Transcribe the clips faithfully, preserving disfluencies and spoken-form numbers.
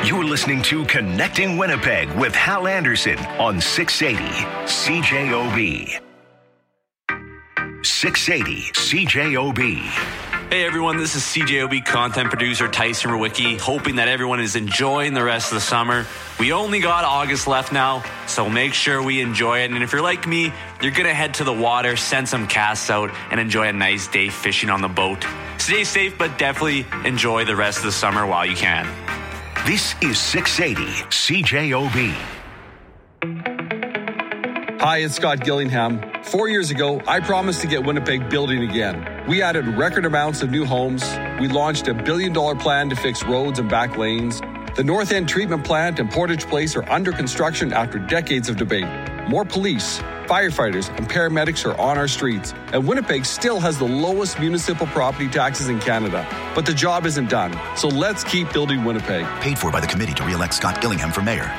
You're listening to Connecting Winnipeg with Hal Anderson on six eighty C J O B. six eighty C J O B. Hey everyone, this is C J O B content producer Tyson Rewicki, hoping that everyone is enjoying the rest of the summer. We only got August left now, so make sure we enjoy it. And if you're like me, you're going to head to the water, send some casts out, and enjoy a nice day fishing on the boat. Stay safe, but definitely enjoy the rest of the summer while you can. This is six eighty C J O B. Hi, it's Scott Gillingham. Four years ago, I promised to get Winnipeg building again. We added record amounts of new homes. We launched a billion dollar plan to fix roads and back lanes. The North End Treatment Plant and Portage Place are under construction after decades of debate. More police, firefighters, and paramedics are on our streets. And Winnipeg still has the lowest municipal property taxes in Canada. But the job isn't done. So let's keep building Winnipeg. Paid for by the committee to re-elect Scott Gillingham for mayor.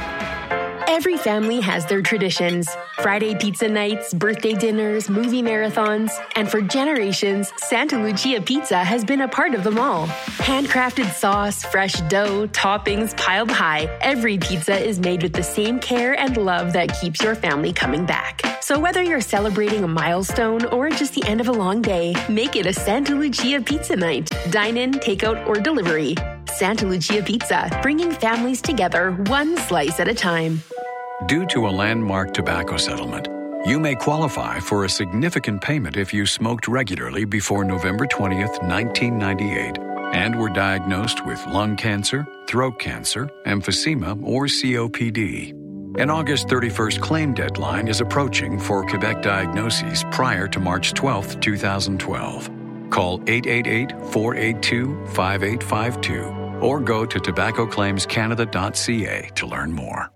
Every family has their traditions. Friday pizza nights, birthday dinners, movie marathons. And for generations, Santa Lucia Pizza has been a part of them all. Handcrafted sauce, fresh dough, toppings piled high. Every pizza is made with the same care and love that keeps your family coming back. So whether you're celebrating a milestone or just the end of a long day, make it a Santa Lucia Pizza night. Dine in, takeout, or delivery. Santa Lucia Pizza, bringing families together one slice at a time. Due to a landmark tobacco settlement, you may qualify for a significant payment if you smoked regularly before November twentieth, nineteen ninety-eight, and were diagnosed with lung cancer, throat cancer, emphysema, or C O P D. An August thirty-first claim deadline is approaching for Quebec diagnoses prior to March twelfth, twenty twelve. Call eight eight eight, four eight two, five eight five two or go to tobacco claims canada dot c a to learn more.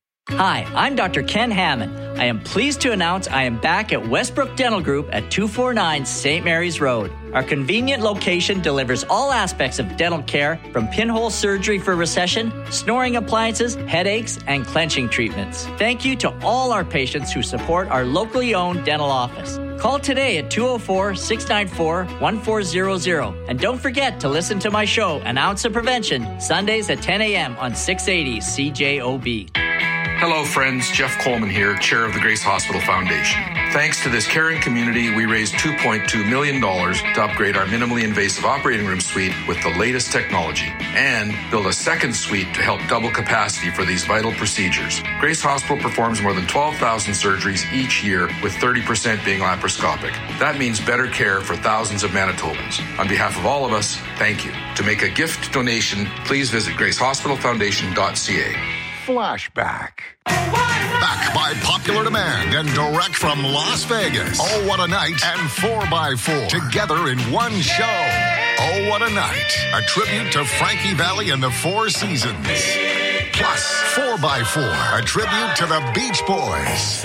Hi, I'm Doctor Ken Hammond. I am pleased to announce I am back at Westbrook Dental Group at two forty-nine Saint Mary's Road. Our convenient location delivers all aspects of dental care, from pinhole surgery for recession, snoring appliances, headaches, and clenching treatments. Thank you to all our patients who support our locally owned dental office. Call today at two oh four, six nine four, one four zero zero. And don't forget to listen to my show, An Ounce of Prevention, Sundays at ten a.m. on six eighty C J O B. Hello friends, Jeff Coleman here, Chair of the Grace Hospital Foundation. Thanks to this caring community, we raised two point two million dollars to upgrade our minimally invasive operating room suite with the latest technology and build a second suite to help double capacity for these vital procedures. Grace Hospital performs more than twelve thousand surgeries each year, with thirty percent being laparoscopic. That means better care for thousands of Manitobans. On behalf of all of us, thank you. To make a gift donation, please visit grace hospital foundation dot c a. Flashback. Back by popular demand and direct from Las Vegas. Oh, What a Night and four by four together in one show. Oh, What a Night, a tribute to Frankie Valli and the Four Seasons. Plus, four by four, a tribute to the Beach Boys,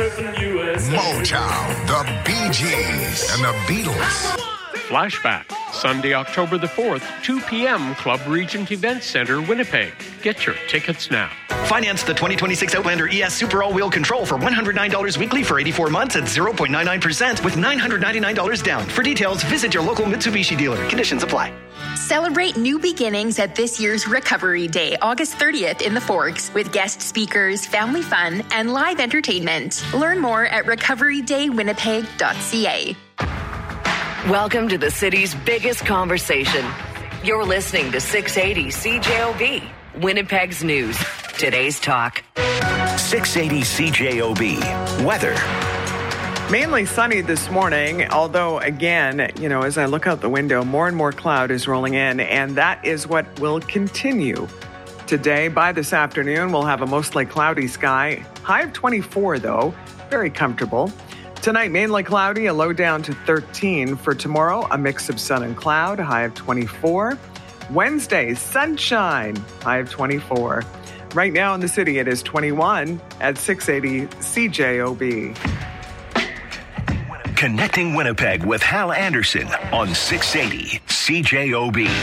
Motown, the Bee Gees, and the Beatles. Flashback, Sunday, October the fourth, two p.m., Club Regent Event Center, Winnipeg. Get your tickets now. Finance the twenty twenty-six Outlander E S Super All-Wheel Control for one hundred nine dollars weekly for eighty-four months at zero point nine nine percent with nine hundred ninety-nine dollars down. For details, visit your local Mitsubishi dealer. Conditions apply. Celebrate new beginnings at this year's Recovery Day, August thirtieth in the Forks, with guest speakers, family fun, and live entertainment. Learn more at recovery day winnipeg dot c a. Welcome to the city's biggest conversation. You're listening to six eighty C J O B, Winnipeg's news. Today's talk. six eighty C J O B. Weather. Mainly sunny this morning, although again, you know, as I look out the window, more and more cloud is rolling in, and that is what will continue today. By this afternoon, we'll have a mostly cloudy sky. High of twenty-four, though. Very comfortable. Tonight, mainly cloudy, a low down to thirteen. For tomorrow, a mix of sun and cloud, a high of twenty-four. Wednesday, sunshine, high of twenty-four. Right now in the city, it is twenty-one at six eighty C J O B. Connecting Winnipeg with Hal Anderson on six eighty C J O B.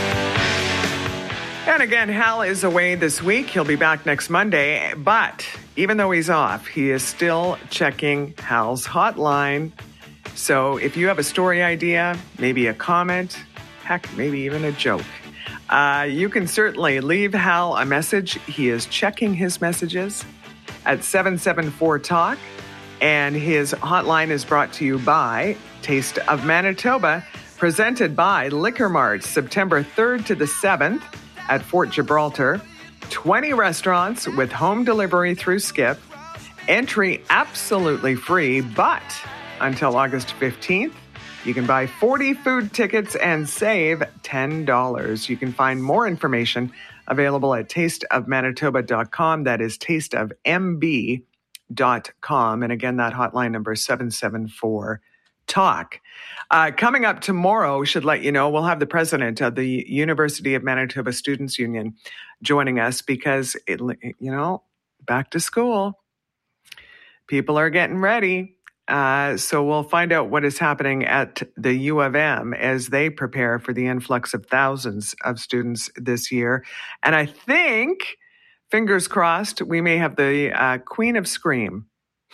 And again, Hal is away this week. He'll be back next Monday. But even though he's off, he is still checking Hal's hotline. So if you have a story idea, maybe a comment, heck, maybe even a joke, Uh, you can certainly leave Hal a message. He is checking his messages at seven seven four talk. And his hotline is brought to you by Taste of Manitoba, presented by Liquor Mart, September third to the seventh at Fort Gibraltar. twenty restaurants with home delivery through Skip. Entry absolutely free, but until August fifteenth, you can buy forty food tickets and save ten dollars. You can find more information available at taste of manitoba dot com. That is taste of m b dot com. And again, that hotline number is seven seven four talk. Uh, coming up tomorrow, should let you know, we'll have the president of the University of Manitoba Students' Union joining us because, it, you know, back to school. People are getting ready. Uh, so we'll find out what is happening at the U of M as they prepare for the influx of thousands of students this year. And I think, fingers crossed, we may have the uh, Queen of Scream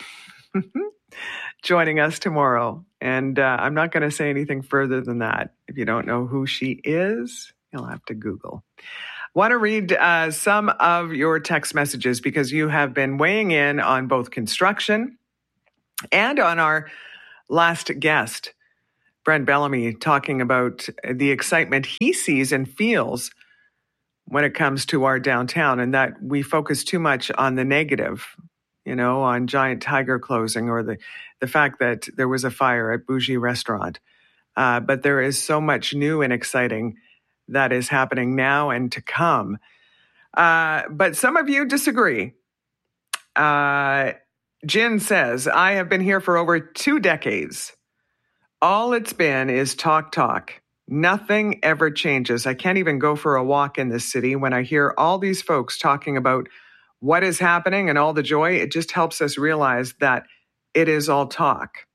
joining us tomorrow. And uh, I'm not going to say anything further than that. If you don't know who she is, you'll have to Google. Want to read uh, some of your text messages because you have been weighing in on both construction and on our last guest, Brent Bellamy, talking about the excitement he sees and feels when it comes to our downtown, and that we focus too much on the negative, you know, on Giant Tiger closing or the, the fact that there was a fire at Bougie Restaurant. Uh, but there is so much new and exciting that is happening now and to come. Uh, but some of you disagree. Uh, Jen says, I have been here for over two decades. All it's been is talk, talk. Nothing ever changes. I can't even go for a walk in this city. When I hear all these folks talking about what is happening and all the joy, it just helps us realize that it is all talk.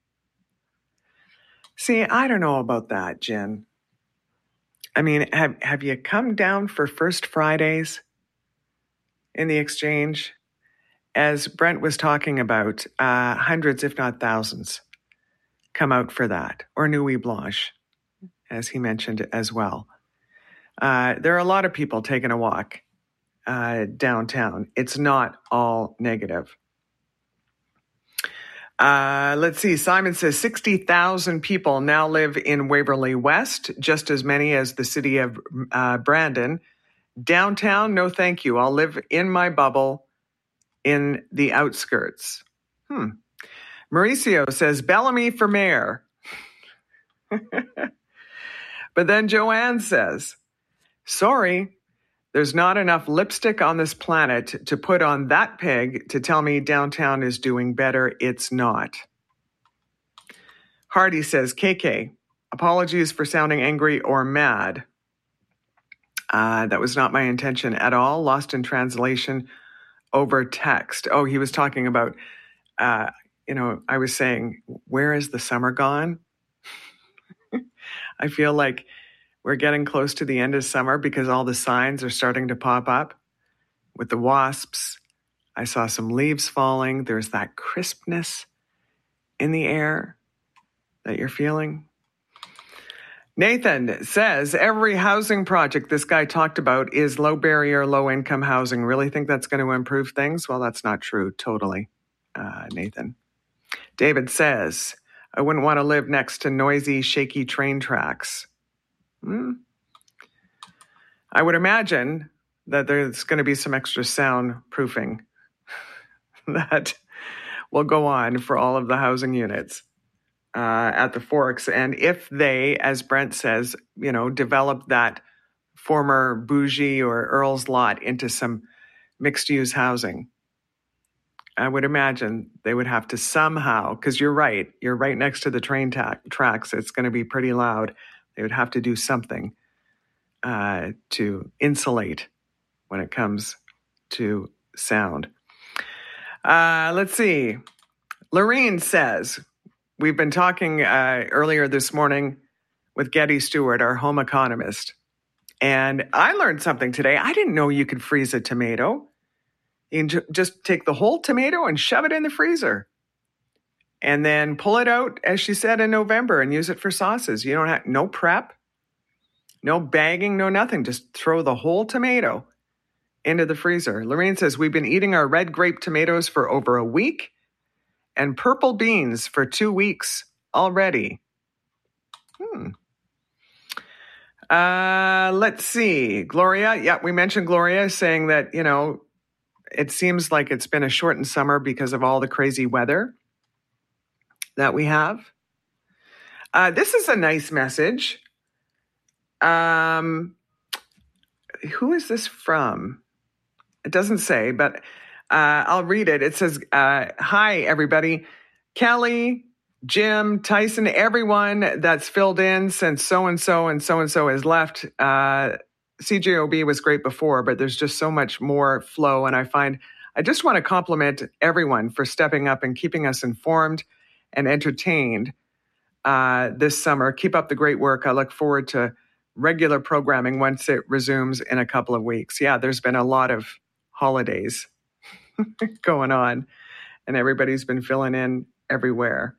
See, I don't know about that, Jen. I mean, have, have you come down for First Fridays in the Exchange? As Brent was talking about, uh, hundreds, if not thousands, come out for that. Or Nuit Blanche, as he mentioned as well. Uh, there are a lot of people taking a walk uh, downtown. It's not all negative. Uh, let's see. Simon says sixty thousand people now live in Waverly West, just as many as the city of uh, Brandon. Downtown, no thank you. I'll live in my bubble in the outskirts. Hmm. Mauricio says, Bellamy for mayor. But then Joanne says, sorry, there's not enough lipstick on this planet to put on that peg to tell me downtown is doing better. It's not. Hardy says, K K, apologies for sounding angry or mad. Uh, that was not my intention at all. Lost in translation over text. Oh, he was talking about, uh, you know, I was saying, where is the summer gone? I feel like we're getting close to the end of summer because all the signs are starting to pop up with the wasps. I saw some leaves falling. There's that crispness in the air that you're feeling. Nathan says, every housing project this guy talked about is low barrier, low income housing. Really think that's going to improve things? Well, that's not true. Totally, uh, Nathan. David says, I wouldn't want to live next to noisy, shaky train tracks. Hmm. I would imagine that there's going to be some extra soundproofing that will go on for all of the housing units. Uh, at the Forks. And if they, as Brent says, you know, develop that former Bougie or Earl's lot into some mixed-use housing, I would imagine they would have to somehow, because you're right, you're right next to the train ta- tracks, it's going to be pretty loud. They would have to do something uh, to insulate when it comes to sound. Uh, let's see. Lorene says, we've been talking uh, earlier this morning with Getty Stewart, our home economist. And I learned something today. I didn't know you could freeze a tomato. You can ju- just take the whole tomato and shove it in the freezer. And then pull it out, as she said, in November and use it for sauces. You don't have no prep. No bagging, no nothing. Just throw the whole tomato into the freezer. Lorraine says, we've been eating our red grape tomatoes for over a week and purple beans for two weeks already. Hmm. Uh, let's see. Gloria. Yeah, we mentioned Gloria saying that, you know, it seems like it's been a shortened summer because of all the crazy weather that we have. Uh, this is a nice message. Um, who is this from? It doesn't say, but uh, I'll read it. It says, uh, hi, everybody. Kelly, Jim, Tyson, everyone that's filled in since so-and-so and so-and-so has left. Uh, C J O B was great before, but there's just so much more flow. And I find I just want to compliment everyone for stepping up and keeping us informed and entertained uh, this summer. Keep up the great work. I look forward to regular programming once it resumes in a couple of weeks. Yeah, there's been a lot of holidays going on, and everybody's been filling in everywhere.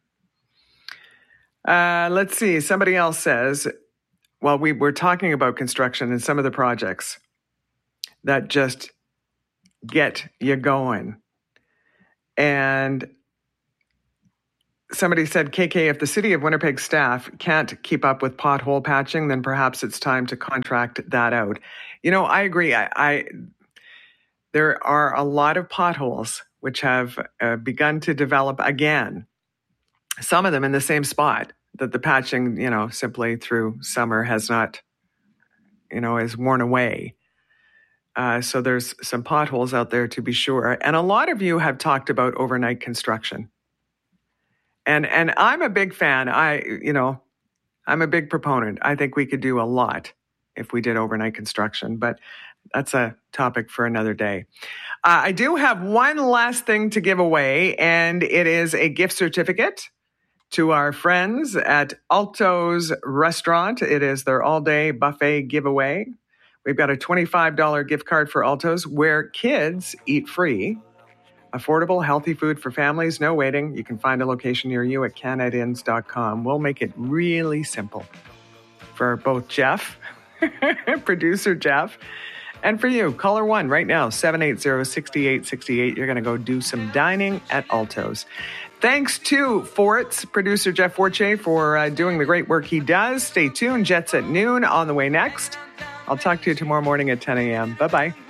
Uh, let's see. Somebody else says, well, we were talking about construction and some of the projects that just get you going. And somebody said, K K, if the City of Winnipeg staff can't keep up with pothole patching, then perhaps it's time to contract that out. You know, I agree. I, I there are a lot of potholes which have uh, begun to develop again. Some of them in the same spot that the patching, you know, simply through summer has not, you know, is worn away. Uh, so there's some potholes out there to be sure. And a lot of you have talked about overnight construction. And and I'm a big fan. I, you know, I'm a big proponent. I think we could do a lot if we did overnight construction, but that's a topic for another day. Uh, I do have one last thing to give away, and it is a gift certificate to our friends at Alto's Restaurant. It is their all-day buffet giveaway. We've got a twenty-five dollars gift card for Alto's where kids eat free. Affordable, healthy food for families, no waiting. You can find a location near you at canadins dot com. We'll make it really simple for both Jeff, producer Jeff, and for you. Caller one right now, seven eight zero, six eight six eight. You're going to go do some dining at Alto's. Thanks to Fort's producer Jeff Forche for uh, doing the great work he does. Stay tuned. Jets at noon on the way next. I'll talk to you tomorrow morning at ten a.m. Bye-bye.